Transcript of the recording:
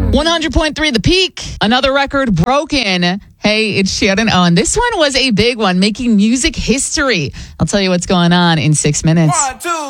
100.3 The Peak. Another record broken. Hey, it's Sharon On. This one was a big one, making music history. I'll tell you what's going on in 6 minutes. 1, 2,